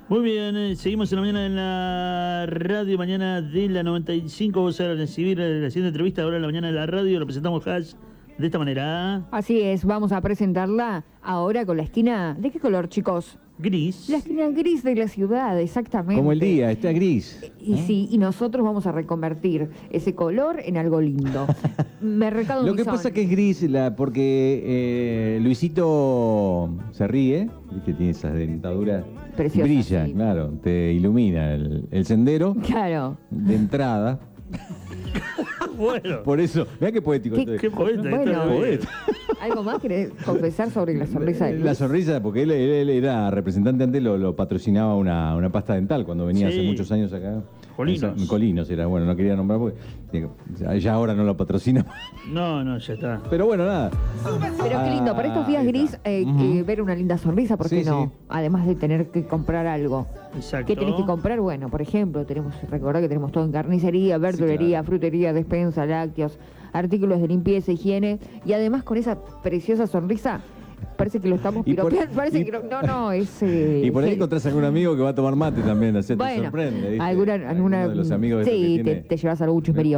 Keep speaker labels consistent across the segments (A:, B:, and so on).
A: Muy bien, seguimos en la mañana en la radio, mañana de la 95. Vamos a recibir la siguiente entrevista ahora en la mañana de la radio. Lo presentamos Hash de esta manera.
B: Así es, vamos a presentarla ahora con la esquina. ¿De qué color, chicos?
A: Gris.
B: La esquina gris de la ciudad, exactamente.
C: Como el día, está gris.
B: Y sí, y nosotros vamos a reconvertir ese color en algo lindo. Mercado
C: Lo que
B: Misón.
C: pasa que es gris porque Luisito se ríe, ¿viste? Tiene esas dentaduras.
B: Preciosas,
C: Brilla,
B: sí.
C: claro, te ilumina el sendero
B: Claro.
C: de entrada.
A: Bueno.
C: Por eso, mirá qué poético estoy.
A: Qué poeta.
B: Bueno,
A: está bien.
C: Poeta.
B: ¿Algo más querés confesar sobre la sonrisa de Luis?
C: La sonrisa, porque él era representante antes, lo patrocinaba una pasta dental cuando venía
A: Sí.
C: hace muchos años acá.
A: Colinos.
C: En Colinos era, bueno, no quería nombrar porque digo, ya ahora no lo patrocina.
A: No, ya está.
C: Pero bueno, nada.
B: Pero qué lindo, para estos días
C: Ahí
B: gris,
C: está.
B: ver una linda sonrisa, ¿por qué
C: Sí,
B: no?
C: sí.
B: Además de tener que comprar algo.
A: Exacto.
B: ¿Qué tenés que comprar? Bueno, por ejemplo, recordar que tenemos todo en carnicería, verdulería,
C: claro.
B: frutería, despensa, lácteos, artículos de limpieza, higiene, y además con esa preciosa sonrisa, parece que lo estamos
C: Y por-
B: piropeando, parece
C: y-
B: que no, es...
C: Y por ahí
B: serio.
C: encontrás algún amigo que va a tomar mate también, así te
B: Bueno,
C: sorprende. ¿viste?
B: alguna
C: Alguno de los amigos esos
B: sí,
C: que
B: te
C: tiene.
B: llevas algún chusmerío.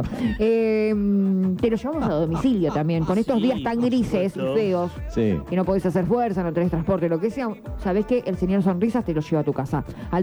B: Te lo llevamos a domicilio también, con estos
A: Sí,
B: días tan
A: por
B: grises
A: supuesto.
B: y feos,
C: Sí.
B: que no podés hacer fuerza, no tenés transporte, lo que sea. ¿Sabés qué? El señor Sonrisas te lo lleva a tu casa, al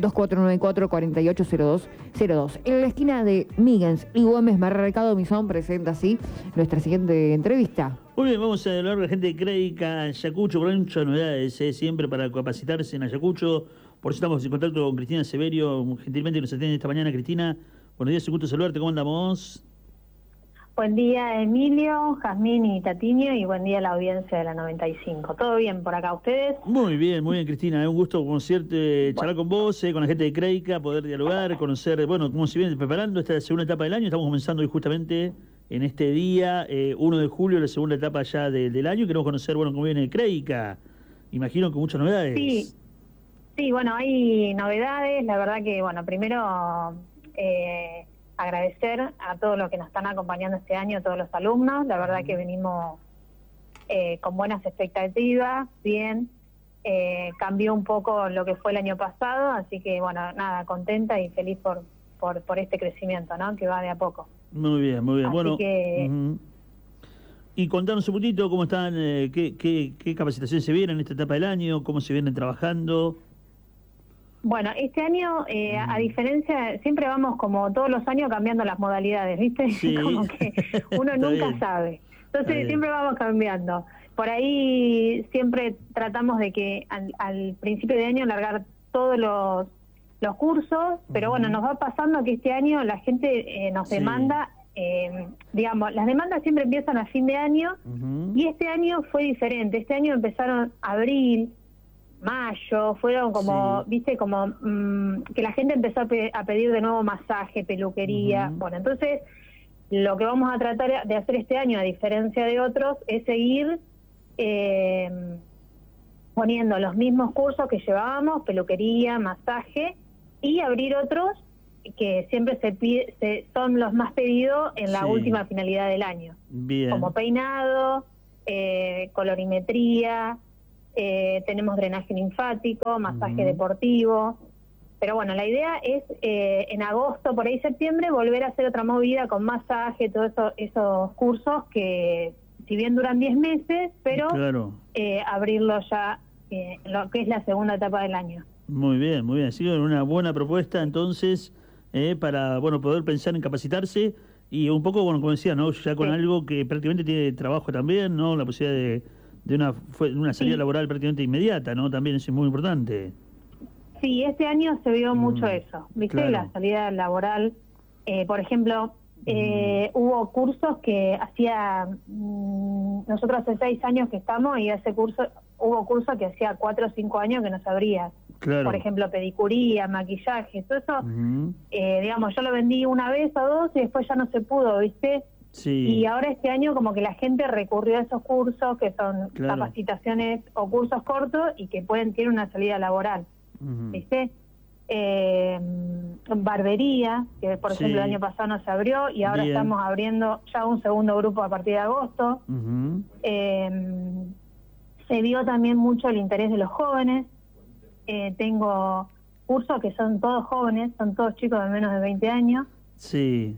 B: 2494-480202. En la esquina de Miggins y Gómez Mercado Misón presenta así nuestra siguiente entrevista.
A: Muy bien, vamos a hablar de la gente de Crédica, Ayacucho, por muchas novedades, siempre para capacitarse en Ayacucho. Por eso estamos en contacto con Cristina Severio, gentilmente que nos atiende esta mañana. Cristina, buenos días, un gusto saludarte, ¿cómo andamos?
D: Buen día, Emilio, Jazmín y Tatiño, y buen día a la audiencia de la 95. ¿Todo bien por acá ustedes?
A: Muy bien, Cristina. Es un gusto conocerte, charlar con vos, con la gente de Crédica, poder dialogar, conocer, bueno, cómo se viene preparando esta segunda etapa del año. Estamos comenzando hoy justamente en este día, 1 de julio, la segunda etapa ya del año. Queremos conocer, bueno, cómo viene Crédica. Imagino que muchas novedades.
D: Sí, bueno, hay novedades. La verdad que, bueno, primero agradecer a todos los que nos están acompañando este año, a todos los alumnos. La verdad que venimos con buenas expectativas, bien. Cambió un poco lo que fue el año pasado, así que, bueno, nada, contenta y feliz por este crecimiento, ¿no? Que va de a poco.
A: Muy bien.
D: Así
A: Bueno,
D: que...
A: Y contanos un poquito cómo están, qué capacitaciones se vienen en esta etapa del año, cómo se vienen trabajando.
D: Bueno, este año, a diferencia, siempre vamos como todos los años cambiando las modalidades, ¿viste?
A: Sí.
D: Como que uno
A: Está
D: nunca
A: bien.
D: sabe.
A: Está
D: Entonces
A: bien.
D: siempre vamos cambiando. Por ahí siempre tratamos de que al principio de año largar todos los cursos, pero bueno, nos va pasando que este año la gente nos
A: Sí.
D: demanda, digamos, las demandas siempre empiezan a fin de año, y este año fue diferente. Este año empezaron abril, mayo, fueron como,
A: Sí.
D: viste, como que la gente empezó a pedir de nuevo masaje, peluquería. Bueno, entonces lo que vamos a tratar de hacer este año, a diferencia de otros, es seguir poniendo los mismos cursos que llevábamos, peluquería, masaje, y abrir otros que siempre son los más pedidos en la
A: Sí.
D: última finalidad del año,
A: Bien.
D: como peinado, colorimetría, tenemos drenaje linfático, masaje deportivo. Pero bueno, la idea es en agosto, por ahí septiembre, volver a hacer otra movida con masaje, todos esos cursos que si bien duran 10 meses, pero
A: Claro.
D: abrirlo ya lo que es la segunda etapa del año.
A: Muy bien. Ha sido una buena propuesta entonces para, bueno, poder pensar en capacitarse y un poco, bueno, como decía, ¿no? Ya con
D: Sí.
A: algo que prácticamente tiene trabajo también, ¿no? La posibilidad de una salida
D: Sí.
A: laboral prácticamente inmediata, ¿no? También eso es muy importante.
D: Sí, este año se vio mucho eso, ¿viste?
A: Claro.
D: La salida laboral, por ejemplo, hubo cursos que hacía, nosotros hace 6 años que estamos, y hubo cursos que hacía 4 o 5 años que no se abría.
A: Claro.
D: Por ejemplo, pedicuría, maquillaje, todo eso,
A: Ujú.
D: digamos, yo lo vendí una vez o dos y después ya no se pudo, ¿viste?
A: Sí.
D: Y ahora este año como que la gente recurrió a esos cursos que son
A: Claro.
D: capacitaciones o cursos cortos y que tener una salida laboral,
A: Ujú.
D: ¿viste? Barbería, que por
A: Sí.
D: ejemplo el año pasado no se abrió y ahora
A: Bien.
D: estamos abriendo ya un segundo grupo a partir de agosto.
A: Ujú.
D: Se vio también mucho el interés de los jóvenes. Tengo cursos que son todos jóvenes, son todos chicos de menos de 20 años.
A: Sí.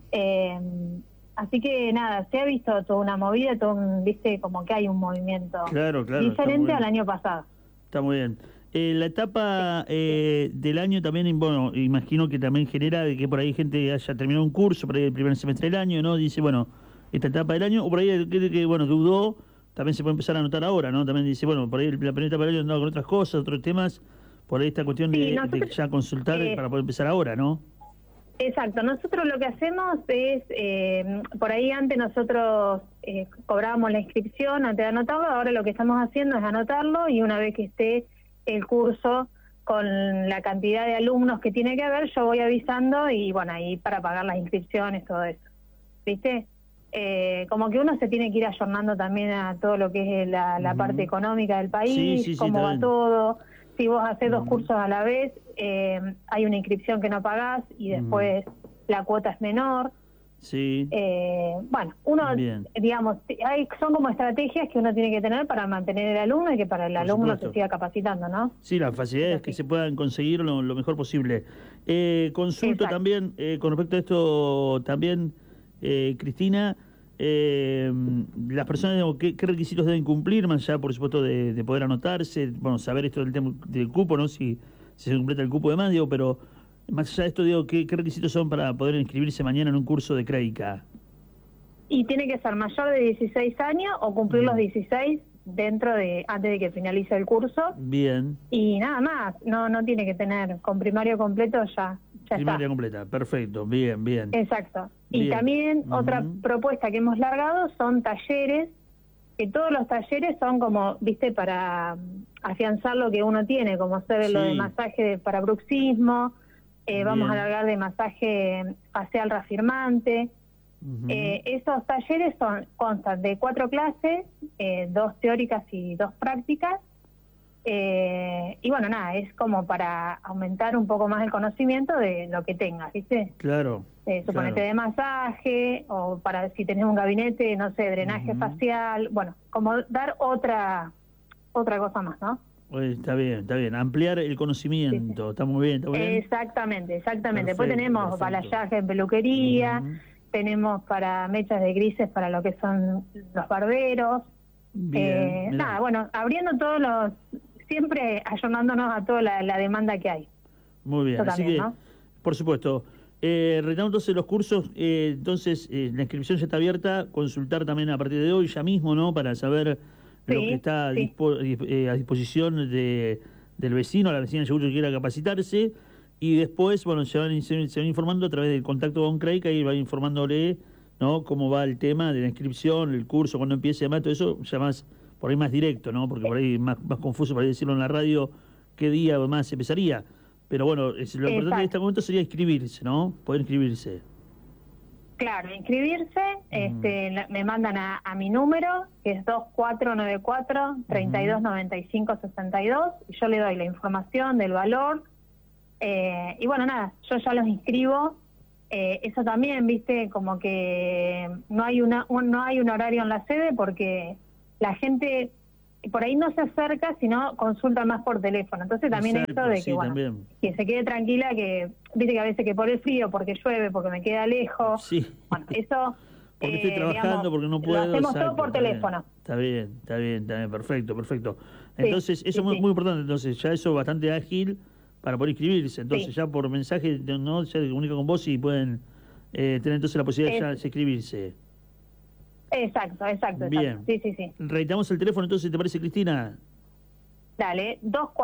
D: Así que nada, se ha visto toda una movida, viste, como que hay un movimiento
A: Claro,
D: diferente al año pasado.
A: Está muy bien. La etapa del año también, bueno, imagino que también genera de que por ahí gente haya terminado un curso, por ahí el primer semestre del año, ¿no? Dice, bueno, esta etapa del año, o por ahí que bueno, que dudó, también se puede empezar a anotar ahora, ¿no? También dice, bueno, por ahí la primera etapa del año andaba con otras cosas, otros temas, por ahí esta cuestión de ya consultar para poder empezar ahora, ¿no?
D: Exacto, nosotros lo que hacemos es, por ahí antes nosotros cobrábamos la inscripción antes de anotarlo, ahora lo que estamos haciendo es anotarlo y una vez que esté el curso con la cantidad de alumnos que tiene que haber, yo voy avisando y bueno, ahí para pagar las inscripciones, todo eso, ¿viste? Como que uno se tiene que ir ayornando también a todo lo que es la parte económica del país, cómo va todo. Si vos haces 2 cursos a la vez, hay una inscripción que no pagás y después la cuota es menor.
A: Sí.
D: Bueno, uno, digamos, son como estrategias que uno tiene que tener para mantener el alumno y que para el alumno se siga capacitando, ¿no?
A: Sí, las facilidades que se puedan conseguir lo mejor posible. Consulto también, con respecto a esto también, Cristina, las personas, ¿qué requisitos deben cumplir, más allá, por supuesto, de poder anotarse, bueno, saber esto del tema del cupo, ¿no? Si se completa el cupo de más, digo, pero más allá de esto, digo, ¿qué requisitos son para poder inscribirse mañana en un curso de Creica?
D: Y tiene que ser mayor de 16 años o cumplir los 16 antes de que finalice el curso.
A: Bien.
D: Y nada más, no tiene que tener, con primario completo ya
A: primaria
D: está.
A: completa, perfecto, bien.
D: Exacto.
A: Bien.
D: Y también otra propuesta que hemos largado son talleres, que todos los talleres son como, viste, para afianzar lo que uno tiene, como hacer lo de masaje para bruxismo, vamos a largar de masaje facial reafirmante. Esos talleres constan de 4 clases, 2 teóricas y 2 prácticas. Y bueno, nada, es como para aumentar un poco más el conocimiento de lo que tengas, ¿viste?
A: Claro.
D: Suponete de masaje, o para si tenés un gabinete, no sé, drenaje facial, bueno, como dar otra cosa más, ¿no?
A: Está bien, ampliar el conocimiento, está muy bien, está muy bien.
D: Exactamente. Después tenemos balayaje en peluquería, tenemos para mechas de grises para lo que son los barberos. Nada, bueno, abriendo todos siempre ayornándonos a toda la demanda que hay.
A: Muy bien, así que, ¿no? Por supuesto. Retomando entonces los cursos, entonces la inscripción ya está abierta, consultar también a partir de hoy ya mismo, ¿no? Para saber lo que está a disposición del vecino, la vecina seguro que quiera capacitarse, y después, bueno, se van informando a través del contacto con Creica y va informándole, ¿no? Cómo va el tema de la inscripción, el curso, cuando empiece, además todo eso ya más, por ahí más directo, ¿no? Porque por ahí más confuso para decirlo en la radio qué día más empezaría. Pero bueno, lo importante en este momento sería inscribirse, ¿no? Poder inscribirse.
D: Claro, inscribirse, me mandan a mi número, que es 2494-329562, y yo le doy la información del valor, y bueno, nada, yo ya los inscribo. Eso también, viste, como que no hay un horario en la sede porque la gente por ahí no se acerca, sino consulta más por teléfono. Entonces también eso de que, bueno, que se quede tranquila, que viste que a veces que por el frío, porque llueve, porque me queda lejos. Bueno, eso...
A: Porque estoy trabajando, digamos, porque no puedo.
D: Lo hacemos todo por teléfono.
A: Está bien, perfecto. Entonces, eso es muy importante, entonces ya eso bastante ágil para poder inscribirse. Entonces ya por mensaje, ¿no? Ya se comunica con vos y pueden tener entonces la posibilidad ya de inscribirse.
D: Exacto.
A: Bien.
D: Sí.
A: Reiteramos el teléfono, entonces, ¿te parece, Cristina?
D: Dale,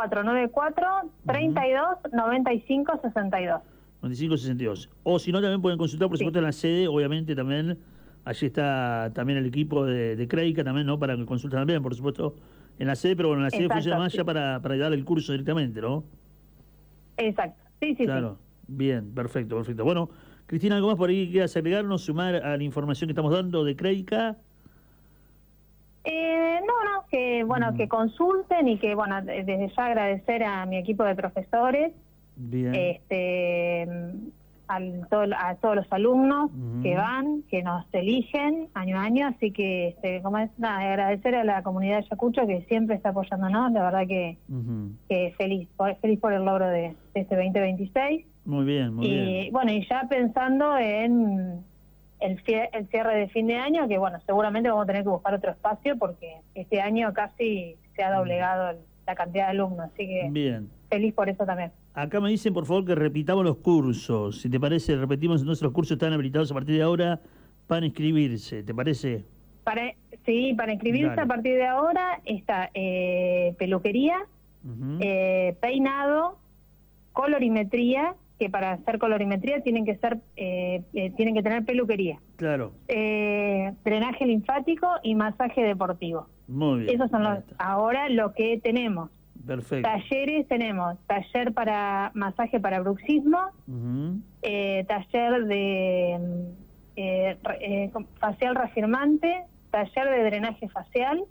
D: 2494-329562.
A: 9562. O si no, también pueden consultar, por supuesto, en la sede, obviamente también. Allí está también el equipo de Creica también, ¿no? Para que consulten también, por supuesto, en la sede, pero bueno, en la sede funciona más ya para dar el curso directamente, ¿no?
D: Exacto, sí.
A: Claro, bien, perfecto. Bueno, Cristina, ¿algo más por ahí que quieras agregarnos, sumar a la información que estamos dando de Creica?
D: No, que bueno, que consulten y que, bueno, desde ya agradecer a mi equipo de profesores.
A: Bien.
D: a todos los alumnos
A: Ujú.
D: que van, que nos eligen año a año, así que agradecer a la comunidad de Ayacucho que siempre está apoyándonos, la verdad que
A: Ujú.
D: feliz por el logro de este 2026.
A: Muy bien, muy bien.
D: Y bueno, y ya pensando en el cierre de fin de año, que bueno, seguramente vamos a tener que buscar otro espacio porque este año casi se ha doblegado la cantidad de alumnos, así que
A: Bien.
D: feliz por eso también.
A: Acá me dicen, por favor, que repitamos los cursos. Si te parece, repetimos entonces los cursos están habilitados a partir de ahora para inscribirse. ¿Te parece?
D: Para inscribirse
A: Dale.
D: a partir de ahora está peluquería,
A: Ujú.
D: peinado, colorimetría, que para hacer colorimetría tienen que tener peluquería,
A: Claro.
D: drenaje linfático y masaje deportivo.
A: Muy bien.
D: Esos son
A: Ahí está.
D: ahora lo que tenemos.
A: Perfecto.
D: Talleres tenemos taller para masaje para bruxismo,
A: Ujú.
D: taller de facial reafirmante, taller de drenaje facial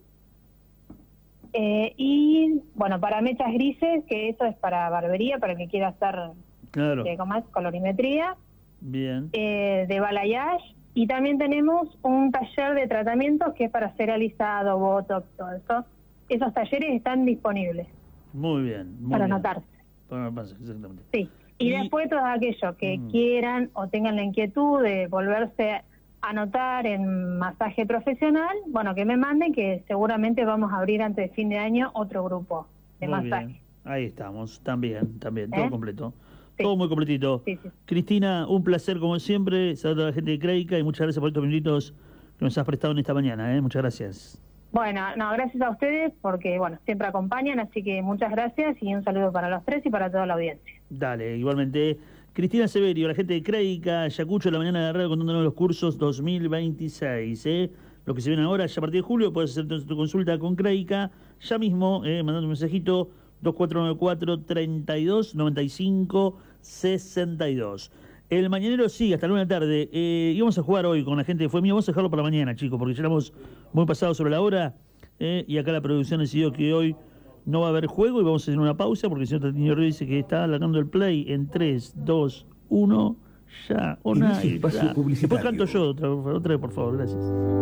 D: y bueno, para mechas grises, que eso es para barbería, para el que quiera hacer
A: Claro.
D: ¿cómo es? Colorimetría,
A: Bien.
D: de balayage, y también tenemos un taller de tratamientos que es para hacer alisado, botox, todo eso. Esos talleres están disponibles
A: Muy bien. Muy
D: para
A: bien.
D: anotarse.
A: Para anotarse, exactamente.
D: Sí, y después todos aquellos que quieran o tengan la inquietud de volverse a anotar en masaje profesional, bueno, que me manden, que seguramente vamos a abrir antes de fin de año otro grupo de
A: Muy
D: masaje.
A: bien. Ahí estamos. También. Todo completo.
D: Sí.
A: Todo muy completito.
D: Sí, sí.
A: Cristina, un placer como siempre. Saludos a la gente de Creica y muchas gracias por estos minutitos que nos has prestado en esta mañana. Muchas gracias.
D: Bueno, no, gracias a ustedes porque, bueno, siempre acompañan, así que muchas gracias y un saludo para los tres y para toda la audiencia.
A: Dale, igualmente. Cristina Severio, la gente de Creica, Ayacucho, la mañana de la radio contándonos los cursos 2026. Lo que se viene ahora, ya a partir de julio, puedes hacer tu consulta con Creica. Ya mismo, mandando un mensajito, 2494-3295-62. El mañanero sí, hasta la 1 de la tarde. Íbamos a jugar hoy con la gente de Fue Mío. Vamos a dejarlo para mañana, chicos, porque ya estamos muy pasados sobre la hora. Y acá la producción decidió que hoy no va a haber juego y vamos a hacer una pausa porque el señor Tatinio Río dice que está alargando el play en 3, 2, 1, ya.
E: Inicio espacio
A: ya.
E: publicitario.
A: Después canto yo otra vez, por favor, gracias.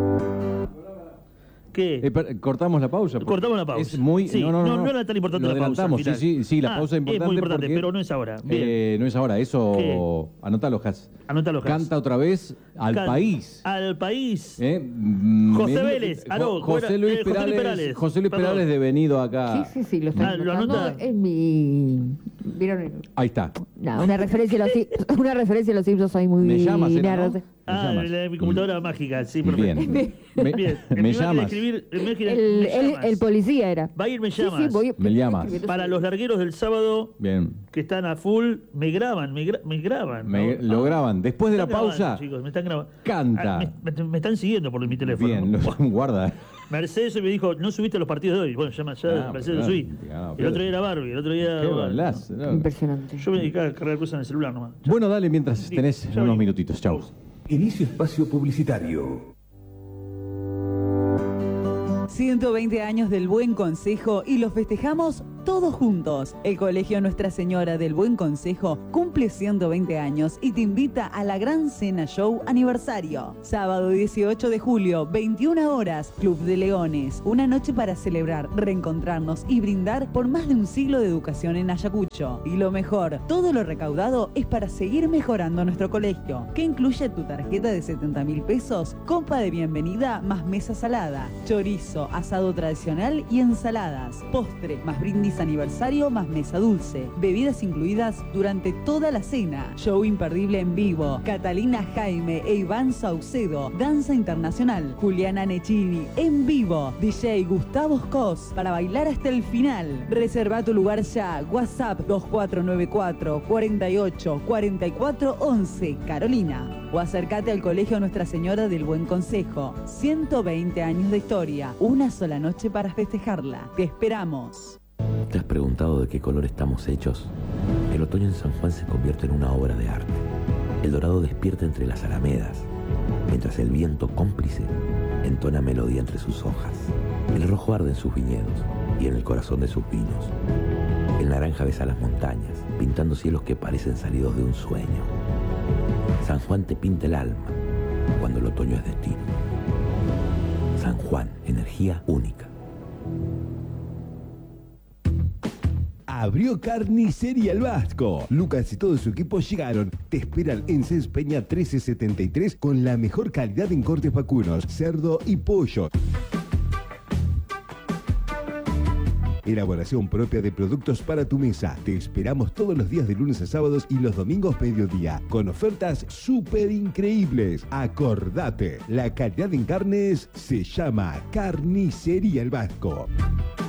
A: ¿Qué?
C: Cortamos la pausa. porque
A: Cortamos la pausa.
C: Es muy,
A: Sí, no era tan importante
C: Lo
A: la pausa.
C: adelantamos,
A: al final.
C: sí, la pausa es importante.
A: Es muy importante,
C: porque,
A: pero no es ahora. Bien.
C: no es ahora, eso.
A: ¿Qué?
C: Anótalo, Has.
A: Anótalo, Has.
C: Canta otra vez al país.
A: Al país.
C: José
A: Vélez, aló,
C: José Luis Perales. José Luis
A: Perdón.
C: Perales devenido acá.
B: Sí, lo estoy
A: ¿lo
B: anotando.
A: anota?
B: Es mi... ¿Vieron?
C: Ahí está.
B: No, una referencia a los una referencia a los Simpsons, soy muy
C: Me llamas, ¿era,
B: nerd.
C: no? Me llamas.
A: Mi computadora mágica, sí, perfecto.
C: Bien.
A: Bien.
C: Me llamas.
B: El policía era.
A: Va a ir, me
B: Sí,
A: llamas.
C: Me llamas.
A: Para los largueros del sábado
C: Bien.
A: que están a full, me graban.
C: Lo graban. Después de
A: Me
C: la
A: están grabando,
C: pausa,
A: chicos, me están grabando.
C: canta.
A: Me están siguiendo por mi teléfono.
C: Bien, guarda.
A: Mercedes hoy me dijo, no subiste los partidos de hoy. Bueno, ya Mercedes lo subí. El otro día era Barbie, el otro día...
C: Qué balazo, ¿no?
B: Impresionante.
A: Yo me dedicaba a cargar cosas en el celular nomás.
C: Bueno, dale mientras tenés
A: ya
C: unos
A: vengo.
C: minutitos. Chau.
E: Inicio espacio publicitario.
F: 120 años del Buen Consejo y los festejamos todos juntos. El Colegio Nuestra Señora del Buen Consejo cumple 120 años y te invita a la Gran Cena Show Aniversario. Sábado 18 de julio, 21 horas, Club de Leones. Una noche para celebrar, reencontrarnos y brindar por más de un siglo de educación en Ayacucho. Y lo mejor, todo lo recaudado es para seguir mejorando nuestro colegio, que incluye tu tarjeta de 70.000 pesos, copa de bienvenida más mesa salada, chorizo, asado tradicional y ensaladas, postre más brindis aniversario más mesa dulce, bebidas incluidas durante toda la cena, show imperdible en vivo, Catalina Jaime e Iván Saucedo, danza internacional, Juliana Necchini en vivo, DJ Gustavo Scos para bailar hasta el final. Reserva tu lugar ya, WhatsApp 2494 48 44 11, Carolina. O acércate al Colegio Nuestra Señora del Buen Consejo. 120 años de historia, una sola noche para festejarla. Te esperamos.
G: ¿Te has preguntado de qué color estamos hechos? El otoño en San Juan se convierte en una obra de arte. El dorado despierta entre las alamedas, mientras el viento cómplice entona melodía entre sus hojas. El rojo arde en sus viñedos y en el corazón de sus vinos. El El naranja besa las montañas, pintando cielos que parecen salidos de un sueño. San Juan te pinta el alma cuando el otoño es destino. San Juan, energía única.
E: Abrió Carnicería El Vasco. Lucas y todo su equipo llegaron. Te esperan en Cés Peña 1373 con la mejor calidad en cortes vacunos, cerdo y pollo. Elaboración propia de productos para tu mesa. Te esperamos todos los días de lunes a sábados y los domingos mediodía, con ofertas súper increíbles. Acordate, la calidad en carnes se llama Carnicería El Vasco.